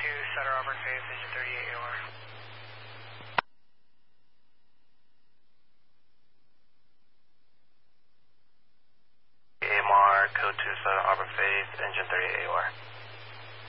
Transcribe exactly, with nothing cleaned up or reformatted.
two, Sutter Auburn Faith, engine thirty-eight A O R. A M R, code two, Sutter Auburn Faith, engine thirty-eight A O R.